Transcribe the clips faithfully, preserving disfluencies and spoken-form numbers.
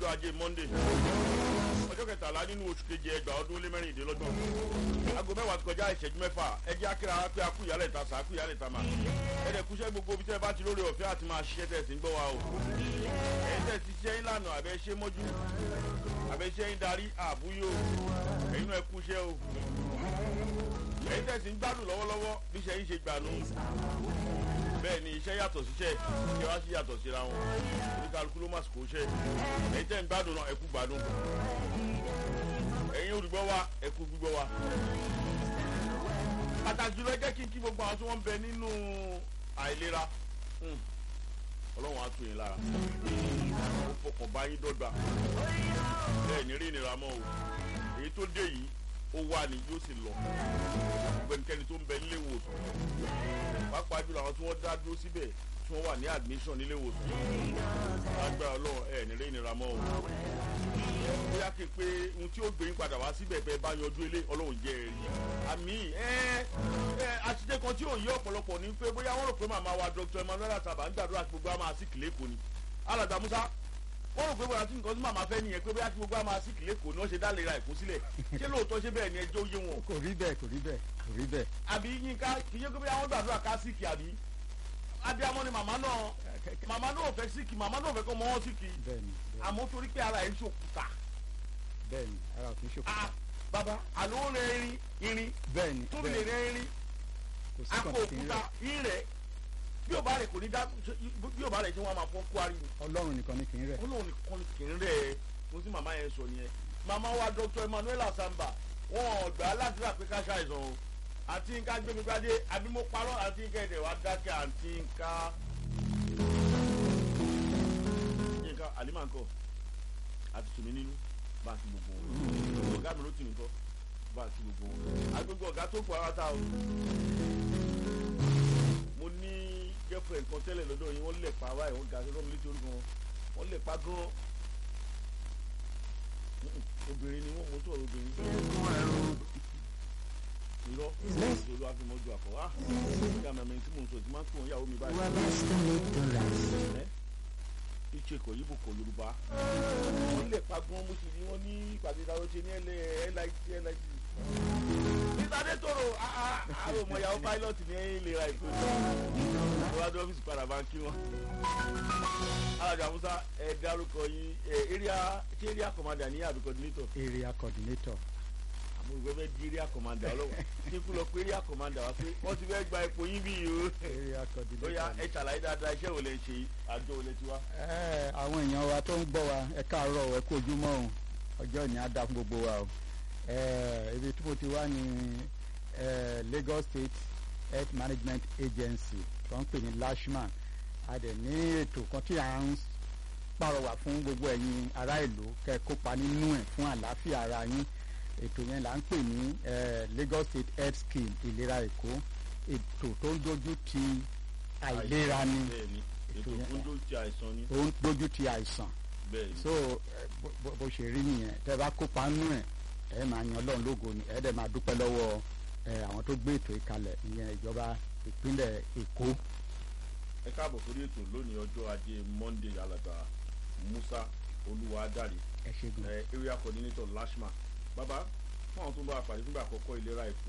ọjọ́ ajé Monday ọjọ́ kẹtàlá nínú oṣù keje ẹgbàá ọdún lé mẹ́rìndínlọ́gbọ̀n aago mẹ́wàá kọjá ìṣẹ́jú mẹ́fà ẹ jẹ́ akíra pé akú ìyálẹ̀ ta sàákú ìyálẹ̀ ta mà ẹ̀ẹ́dẹ̀ kúṣẹ́ gbogbo ibi tẹ́ bá ti lórí ọ̀fẹ́ àti máa ṣiṣẹ́ tẹ̀ sí ń gbọ́ wa o ẹ̀yin tẹ̀ ti ṣiṣẹ́ ńlànà àbẹ́ ṣe mọ́jú àbẹ́ ṣe ń darí àbúyò ẹ̀yin náà kúṣẹ́ o ẹ̀yin tẹ̀ sí ń gbádùn lọ́wọ́lọ́wọ́ bí ṣe ń ṣe gbànú bẹ́ẹ̀ ni iṣẹ́ yàtọ̀ síṣẹ́ iṣẹ́ wá sí yàtọ̀ síra wọn oníkálukú ló má sì kó ṣẹ́ ẹ̀yin tẹ̀ ń gbádùn náà ẹ̀kú gbádùn ẹ̀yin olùgbọ́ wa ẹ̀kú gbígbọ́ wa pàtàkì jùlọ jẹ́ kí n kí gbogbo àwọn tí wọ́n ń bẹ nínú àìlera ọlọ́run á tù yín lára ó fọkàn bá yín dọ́gba bẹ́ẹ̀ ní rí ìnira mọ́ o èyí tó dé yìí ó wà ní yóò sì lọ gbẹnikẹ́ni tó ń bẹ nílé ìwòsàn pàápàá jùlọ àwọn tí wọ́n dá dúró síbẹ̀ tí wọ́n wà ní admission nílé ìwòsàn lágbára ọlọ́run ẹ̀ ní rí ìnira mọ́ o bóyá kí n pé ohun tí ó gbé yín padà wá síbẹ̀ bẹ́ẹ̀ bá yanjú ilé ọlọ́run jẹ́ ẹ̀rí àmì ẹ̀ ẹ̀ àṣìṣe kan tí ò yé ọ̀pọ̀lọpọ̀ ní pé bóyá wọ́n rò pé màmá wa Dr. Emmanuel Asaba ń gbàdúrà tí gbogbo wa máa sí kìlẹ̀ kò ní alàgbà Musa wọ́n rò pé bóyá tí nǹkan tí màmá fẹ́ nìyẹn pé bóyá tí gbogbo wa máa sí kìlẹ̀ kò ní wọ́n ṣe dá lè ra ẹ̀kọ́ sílẹ̀ ṣé lóòótọ́ ṣé bẹ́ẹ̀ ni ẹjọ́ yé wọn. kò rí bẹ́ẹ̀ kò rí bẹ́ẹ̀ kò rí bẹ́ẹ̀. àbí yínká kì í ṣe pé bóyá wọ́n gbàdúrà ká síkì àbí abiyamọ ni màmá náà màmá náà ò fẹ́ síkì màmá náà ò fẹ́ kọ́ mọ́ wọn síkì àmọ́ torí pé ara ẹ̀ ń ṣòkúta bẹ́ẹ̀ni ara òkè ṣòkòtò. ah baba àlọ́ rẹ irin irin. bẹ́ẹ̀ni tóbi lè rẹ irin. akọ òkúta irẹ bí o bá rẹ kò ní dá bí o bá rẹ ṣé wọn máa fọ kwari ni. ọlọ́run nìkan ni kì í rẹ̀. ọlọ́run nìkan ni kì í rẹ̀ mo sì màmá yẹn sọ nìyẹn. màmá wa Dr. Emmanuel Asaba wọn gbà á láti rà pé ká ṣàìsàn o àti nǹkan gbẹmígbádé àbí mo parọ́ àti nǹkan ẹ̀dẹ̀ wá dákẹ́ àti nǹkan nǹkan àlìmáǹkọ àti tùmí nínú bá a ti gbogbo wọn ọ̀gá mi ló tì mí kọ́ bá a ti gbogbo wọn agbègbè ọ̀gá tó kù ara ta o mo ní girlfriend kan tẹ́lẹ̀ lọ́dọ̀ yín wọ́n lè pa wáyé wọ́n ga lọ́mọ létí orúkọ wọn wọ́n lè pa gan obìnrin ni wọ́n mo sọ̀rọ̀ obìnrin irọ́ ìṣòro àfimọ́jú àkọ́wá ìgbà mẹ́rin tí mo ń sọ tí máa ń pè wọ́n yàwó mi báyìí ìṣèkò yìí bò kò Yorùbá wọ́n lè pa gan mo sì ní wọ́n ní ìpàdé ìdáwọ́ ṣe ní lit lit ìtàdé tòrò àrò mọ̀ ìyàwó pilot ní ìlera ìpè ìwádìí ọ́fíìsì padà bá ń kí wọn. alájà Musa ẹ dárúkọ yín area ṣé area commander ní àbí coordinator. area coordinator. àmọ́ ìwé bẹ́ẹ̀ di area commander ọlọ́wọ́ kí kú lọ pé area commander wá pé wọ́n ti fẹ́ gba ipò yín bí yìí o. area coordinator. ó yá ẹ ṣàlàyé dáadáa iṣẹ́ wo lẹ ń ṣe àjọ wo lẹ ti wá. ẹ àwọn èèyàn wa tó ń gbọ́ wa ẹ káàárọ̀ ẹ kú ojúmọ́ o ọjọ́ ìní á dá fún gbogbo wa o ibi tí mo ti wá ní Lagos State Health Management Agency tó ń pè ní Lashman a dẹ̀ ní ètò kan tí à ń pàrọwà fún gbogbo ẹ̀yin ará ìlú kẹ́ kópa nínú ẹ̀ fún àlàáfíà ara yín ètò yẹn là ń pè ní Lagos State Health Scheme ìlera Èkó ètò tó ń dojú ti àìlera ni ètò tó ń dojú ti àìsàn ni tó ń dojú ti àìsàn so bó ṣe rí nìyẹn tẹ́ bá kópa nínú ẹ̀ ẹ máa yan Ọlọ́run lógo ni ẹ dẹ̀ máa dúpẹ́ lọ́wọ́ ẹ àwọn tó gbé ètò ìkalẹ̀ ìyẹn ìjọba ìpínlẹ̀ Èkó. ẹ káàbọ̀ sórí ètò lónìí ọjọ́ ajé Monday alàgbà Musa Olúwadáre ẹ ṣe gan ẹ area coordinator Lashman bàbá fún àwọn tó ń bá a pàdé fúngbà àkọ́kọ́ ìlera Èkó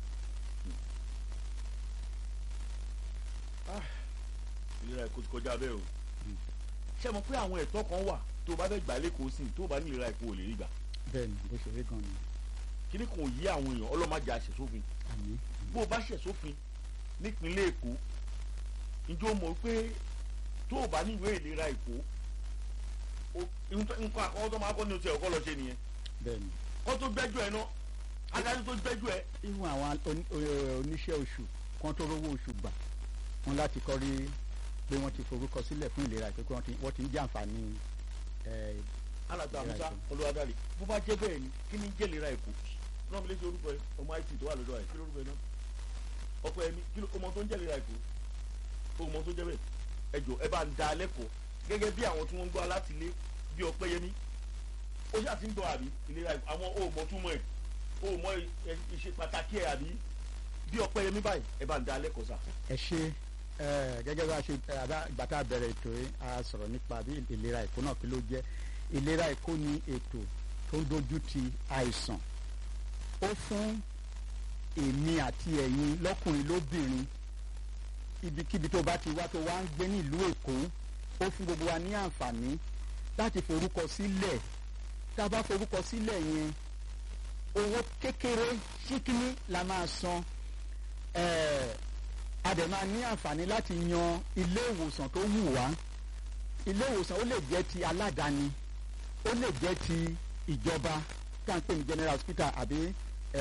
ìlera Èkó ti kọjá bẹ́ẹ̀ o ṣé mo pé àwọn ẹ̀tọ́ kan wà tó o bá fẹ́ gbà lẹ́kọ̀ọ́ sí tó o bá ní ìlera Èkó ò lè rí gbà. bẹ́ẹ̀ni bó ṣe rí gan ni. kíní kan ò yí àwọn èèyàn ọlọ́màjà ṣẹ̀sófin bó o bá ṣẹ̀sófin nípínlẹ̀ Èkó ǹjẹ́ o mọ̀ pé tó o bá ní ìwé ìlera Èkó nǹkan àkọ́kọ́ tó máa kọ́ ní oṣù ẹ̀kọ́ lọ ṣe nìyẹn. bẹ́ẹ̀ni. kọ́ tó gbẹ́jọ́ ẹ náà adájọ́ tó gbẹ́jọ́ ẹ. irun àwọn oníṣẹ́ oṣù kan tó rówó oṣù gbà wọn láti kọ́ rí pé wọ́n ti forúkọ sílẹ̀ fún ìlera Èkó pé wọ́n ti ń jàǹfààní alàgbà Musa Olúwadáre bó bá jẹ́ bẹ́ẹ̀ ni kí ni jẹ́ ìlera Èkó náà mi lè ṣe orúkọ ẹ ọmọ it tó wà lọ́dọ̀ ẹ kí lórúkọ ẹ náà ọkọ ẹni kí ọmọ tó ń jẹ́ ìlera Èkó ọmọ tó ń jẹ́ bẹ́ẹ̀ ẹ jọ ẹ bá ń da lẹ́kọ̀ọ́ gẹ́gẹ́ bí àwọn tí wọ́n ń gbọ́ láti lé bí Ọpẹ́yẹmí ó ṣáà ti ń gbọ́ àbí ìlera Èkó àwọn òòmọ̀ túmọ̀ ẹ̀ òòmọ̀ ìṣe pàtàkì ẹ̀ àbí bí Ọpẹ́yẹmí báyìí ẹ bá ń da lẹ́kọ̀ọ́ sà. ẹ ṣe gẹ́gẹ́ bá a ṣe ìgbà tá a bẹ̀rẹ̀ ètò yìí a sọ̀rọ̀ nípa bí ìlera Èkó náà kí ló jẹ́ ìlera èkó ni ètò tó ń dojú ti àìsàn ó fún èmi àti ẹ̀yin lọ́kùnrin lóbìnrin ibikíbi tó bá ti wá tó wá ń gbé nílùú èkó ó fún gbogbo wa ní àǹfààní láti forúkọ sílẹ̀ tá a bá forúkọ sílẹ̀ yẹn owó kékeré ṣíkíní la máa san ẹ̀ẹ́ a dẹ̀ máa ní àǹfààní láti yan ilé ìwòsàn tó wù wá ilé ìwòsàn ó lè jẹ́ ti aládàáni ó lè jẹ́ ti ìjọba tá à ń pè ní general hospital àbí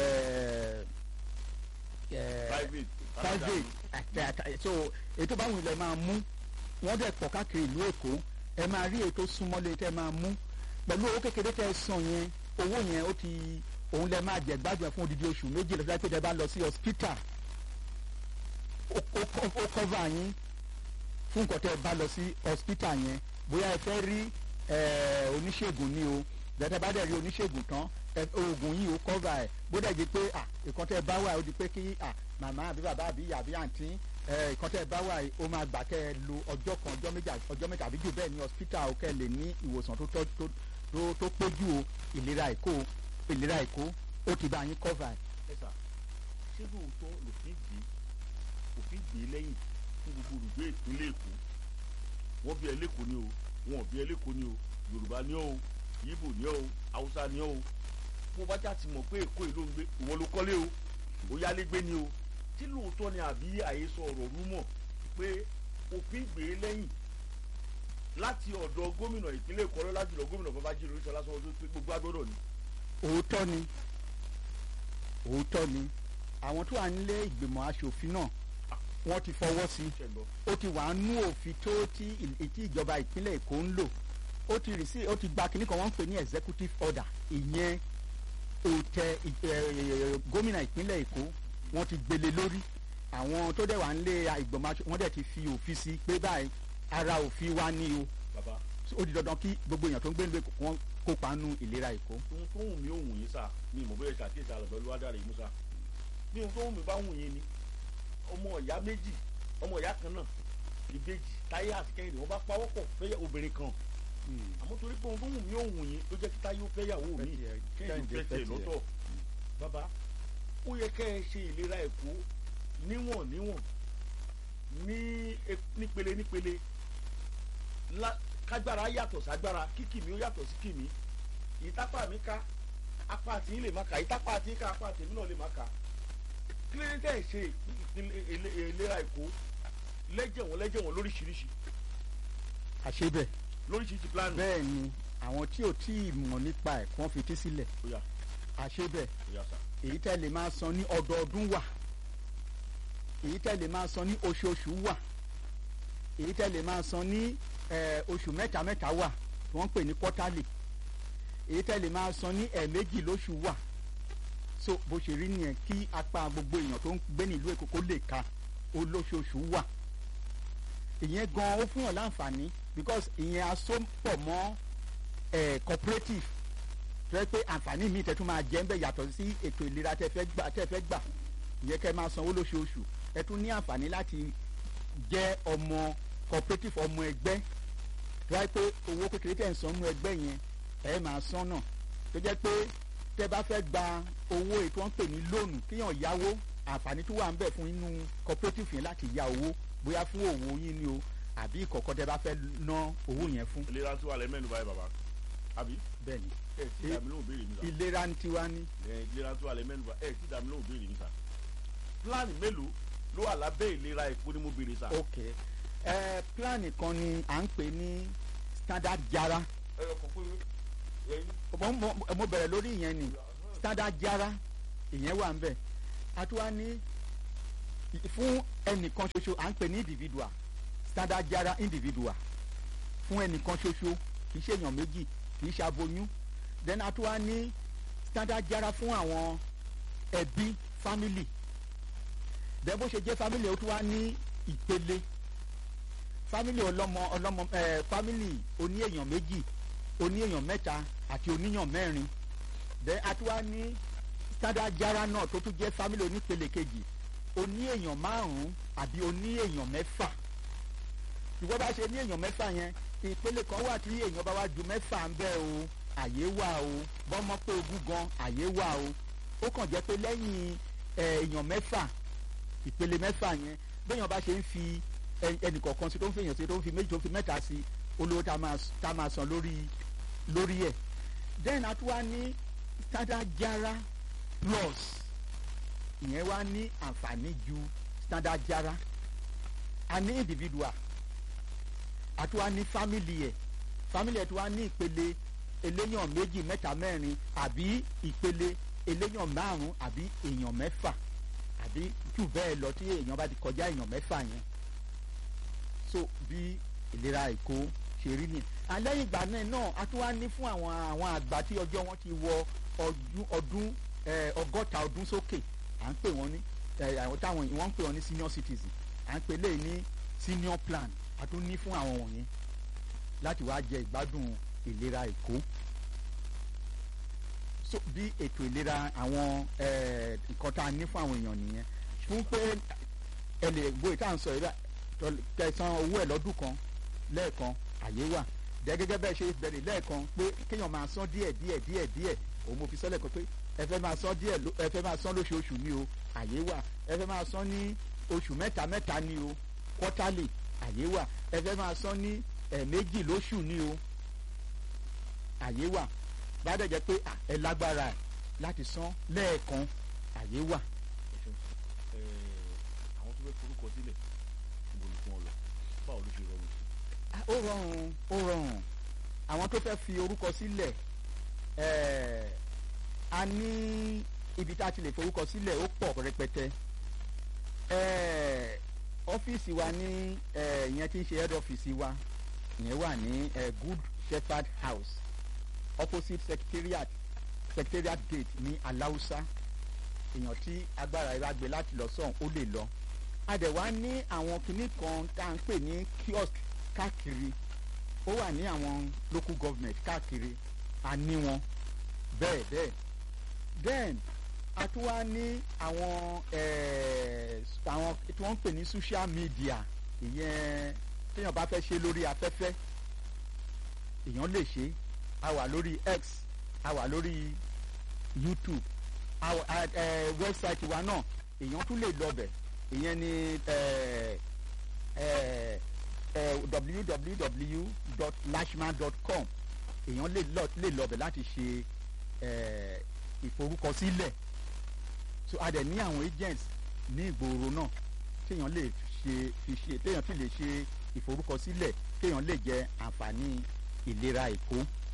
private private so ètò báwọn ilẹ̀ máa mú wọ́n dẹ̀ pọ̀ káàkiri ìlú èkó ẹ máa rí ètò súnmọ́lé tẹ́ máa mú pẹ̀lú owó kékeré tẹ́ san yẹn owó yẹn ó ti òun lẹ máa jẹ gbádùn fún odidi oṣù méjì lọ́sọ̀rọ̀ pé tẹ́ bá lọ sí hospital ó cover yín fún nǹkan tẹ́ bá lọ sí hospital yẹn bóyá ẹ fẹ́ rí oníṣègùn ni o bẹ́ẹ̀ bá dẹ̀ rí oníṣègùn tán oògùn yìí ó cover ẹ̀ bó dẹ̀ jẹ́ pé nǹkan tẹ́ bá wà ó di pé kí màmá àbí bàbá àbí ìyá àbí àǹtí nǹkan tẹ́ bá wà ó máa gbà kẹ́ ẹ lo ọjọ́ kan ọjọ́ méjì ọjọ́ mẹ́ta àbí jù bẹ́ẹ̀ ní hospital ó kẹ́ ẹ lè ní ìwòsàn tó tọ́ tó tó péjú o ìlera èkó ìlera èkó ó ti bá yín cover ẹ̀. ẹ sà ṣé lóòótọ́ lòfin gbé òfin gbé lẹ́yìn fún gbogbo olùgbé ìpínlẹ̀ èkó wọ́n bí ẹ lẹ́kọ̀ọ́ ni o wọn ò bí ẹ lẹ́kọ̀ọ́ ni o yorùbá ni o yíbò ni o haúsá ni o bó bá já ti mọ̀ pé èkó yìí ló ń gbé ìwọ ló kọ́lé o ó yálé gbé ni o tí lóòótọ́ ni àbí àhesọ ọ̀rọ̀ rúmọ̀ pé òfin gbé lẹ́yìn láti ọ̀dọ̀ gómìnà ìpínlẹ̀ èkó ọlọ́lá jùlọ gómìnà babájídé olúṣọlá sanwó-olú pé gbogbo agbọ́dọ̀ ni. òótọ́ ni òótọ́ ni àwọn tó wà nílé ìgbìmọ̀ aṣòfin náà wọ́n ti fọwọ́ sí ó ti wà nú òfin tó tí ìjọba ìpínlẹ̀ èkó ń lò ó ti rì sí ó ti gba kínní kan wọ́n ń pè ní executive order ìyẹn òtẹ gómìnà ìpínlẹ̀ èkó wọ́n ti gbélé lórí àwọn tó dẹ̀ wà nílé ìgbìmọ̀ wọ́n dẹ̀ ti fi òfin sí pé báyìí ara òfin wa ní o ó di dandan kí gbogbo èèyàn tó ń gbé nílé wọn kópa nú ìlera èkó. ohun tó wù mí ò wù yín sá mi ìmọ̀ bóyá ṣàkíyèsí àlọ́ pẹ̀lú ádàrí musa bí ohun tó wù mí bá wù yín ni ọmọ ìyá méjì ọmọ ìyá kan náà ìbejì táyé àti kẹ́hìndé wọ́n bá pawọ́pọ̀ fẹ́ obìnrin kan àmọ́ torí pé ohun tó wù mí ò wù yín ló jẹ́ kí táyé ó fẹ́ yàwó mi kẹ́hìndé fẹ́ tiẹ̀ lọ́tọ̀ bàbá ó yẹ kẹ́ ẹ ṣe ìlera èkó níwọ̀n níwọ̀n ní nípele nípele kágbára yàtọ̀ ságbára kíkì mi ó yàtọ̀ sí kì mí ìtápà mi ká apá àti yín lè má ka ìtápà àti yín ká apá àti èmi náà lè má ka kílódé ṣe ìlera èkó lẹ́jẹ̀ wọn lẹ́jẹ̀ wọn lóríṣiríṣi. àṣebẹ̀. lóríṣiríṣi plan. bẹ́ẹ̀ ni àwọn tí ò tí ì mọ̀ nípa ẹ̀ kí wọ́n fi tí sílẹ̀. àṣebẹ̀. èyí tẹ́ lè máa san ní ọdọọdún wà èyí tẹ́ lè máa san ní oṣooṣù wà èyí tẹ́ lè máa san ní oṣù mẹ́ta mẹ́ta wà tí wọ́n ń pè ní quarterly èyí tẹ́ lè máa san ní ẹ̀ẹ̀mejì lóṣù wà so bó ṣe rí nìyẹn kí apá gbogbo èèyàn tó ń gbé nílùú èkó kó lè ka olóṣooṣù wà ìyẹn gan ó fún yàn láǹfààní because ìyẹn aṣọ pọ̀ mọ́ ẹ̀ cooperative tó yẹ pé àǹfààní míì tẹ́ tún máa jẹ́ ń bẹ̀ yàtọ̀ sí ètò ìlera tẹ́ fẹ́ gbà tẹ́ fẹ́ gbà ìyẹn kẹ́ máa sanwó lóṣooṣù ẹ tún ní àǹfààní láti jẹ́ ọmọ cooperative ọmọ ẹgbẹ́ tó yẹ pé owó kékeré tẹ̀ ń san nínú ẹgbẹ́ yẹn ẹ máa san náà tó jẹ́ pé tẹ́ bá fẹ́ gba owó ètò wọn pè ní lóònù kíyàn yáwó àǹfààní tó wà ń bẹ̀ fún inú cooperative yẹn láti ya owó bóyá fún òwò yín ni o àbí ìkọ̀kọ̀ tẹ́ bá fẹ́ ná owó yẹn fún. ìlera tí wà lẹ́ mẹ́nu báyìí bàbá àbí. bẹ́ẹ̀ni ẹ ti dàmí lóhùn béèrè mi sá. ìlera ń tiwa ní. ìlera tí wà lẹ́ mẹ́nu báyìí ẹ ti dàmí lóhùn béèrè mi sá. pílánì mélòó ló wà lábẹ́ ìlera èkó ni mo béèrè sá. ok ẹ pílánì kan ni à ń pè ní standard jara. ẹ yọ kàn pé mo bẹ̀rẹ̀ lórí ìyẹn ni standard jara ìyẹn wà ń bẹ̀ àtúwá ní fún ẹnìkan ṣoṣo à ń pè ní individual standard jara individual fún ẹnìkan ṣoṣo kì í ṣe èèyàn méjì kì í ṣe aboyún then àtúwá ní standard jara fún àwọn ẹbí family then bó ṣe jẹ́ family ó tún wá ní ìpele family ọlọ́mọ ọlọ́mọ ẹ family oní èèyàn méjì oní èèyàn mẹ́ta àti oníyàn mẹ́rin then àtúwá ní standard jara náà tó tún jẹ́ family onípele kejì oní èèyàn márùn-ún àbí oní èèyàn mẹ́fà ìwọ bá ṣe ní èèyàn mẹ́fà yẹn ìpele kan wà tí èèyàn bá wá ju mẹ́fà ń bẹ o àyè wà o bọ́mọ pé ogún gan àyè wà o ó kàn jẹ́ pé lẹ́yìn èèyàn mẹ́fà ìpele mẹ́fà yẹn béèyàn bá ṣe ń fi ẹnì kọ̀ọ̀kan sí tó ń fi èèyàn sí tó ń fi méjì tó ń fi mẹ́ta sí olówó tá a máa san lórí lórí ẹ̀ then a tún wá ní standard jara plus ìyẹn wá ní àǹfààní ju standard jara a ní individual a tún wá ní family ẹ̀ family ẹ̀ tún wá ní ìpele eléyàn méjì mẹ́ta mẹ́rin àbí ìpele eléyàn márùn àbí èèyàn mẹ́fà àbí jù bẹ́ẹ̀ lọ tí èèyàn bá ti kọjá èèyàn mẹ́fà yẹn so bí ìlera èkó ṣe rí ni àlẹ́yìn ìgbà náà náà a tún wá ní fún àwọn àwọn àgbà tí ọjọ́ wọn ti wọ ọdún ọdún ọgọ́ta ọdún sókè à ń pè wọ́n ní àwọn táwọn wọ́n ń pè wọ́n ní senior citizen à ń pè léyìí ní senior plan a tún ní fún àwọn wọ̀nyí láti wá jẹ ìgbádùn ìlera èkó so bí ètò ìlera àwọn nǹkan tá a ní fún àwọn èèyàn nìyẹn fún pé ẹ lè gbọ́ ìta à ń sọ yìí kẹsàn owó ẹ̀ lọ́dún kan lẹ́ẹ̀kan àyè wà gẹ́gẹ́ bẹ́ẹ̀ ṣe bẹ̀rẹ̀ lẹ́ẹ̀kan pé kéèyàn máa san díẹ̀ díẹ̀ díẹ̀ díẹ̀ òun mo fi sọ́lẹ̀ kan pé ẹ fẹ́ máa san díẹ̀ ẹ fẹ́ máa san lóṣooṣù ni o àyè wà ẹ fẹ́ máa san ní oṣù mẹ́ta mẹ́ta ni o quarterly àyè wà ẹ fẹ́ máa san ní ẹ̀ẹ̀mejì lóṣù ni o àyè wà bá dẹ̀ jẹ́ pé ẹ lágbára ẹ̀ láti san lẹ́ẹ̀kan àyè wà. àwọn tó fẹ́ forúkọ sílẹ̀ ìbò ní fún ọ lọ báwo ló ṣe rọrùn sí. ó rọrùn ó rọrùn àwọn tó fẹ́ fi orúkọ sílẹ̀ a ní ibi tá a ti lè forúkọ sílẹ̀ ó pọ̀ rẹpẹtẹ ọ́fíìsì wa ní ìyẹn tí ń ṣe head office wa ìyẹn wà ní Good Shepherd House opposite secretariat secretariat gate ní Aláùsá èèyàn tí agbára ìwà gbé láti lọ sọ̀hún ó lè lọ a dẹ̀ wá ní àwọn kinní kan tá à ń pè ní kiosk káàkiri ó wà ní àwọn local government káàkiri a ní wọn bẹ́ẹ̀ bẹ́ẹ̀ then a tún wá ní àwọn àwọn tí wọ́n ń pè ní social media ìyẹn téèyàn bá fẹ́ ṣe lórí afẹ́fẹ́ èèyàn lè ṣe a wà lórí X a wà lórí YouTube a wà ẹ website wa náà èèyàn tún lè lọbẹ̀ ìyẹn ní w w w dot lashman dot com èèyàn lè lọ lè lọbẹ̀ láti ṣe ìforúkọsílẹ̀ so a dẹ̀ ní àwọn agents ní ìgboro náà téèyàn lè ṣe fi ṣe téèyàn sì lè ṣe ìforúkọsílẹ̀ téèyàn lè jẹ àǹfààní ìlera èkó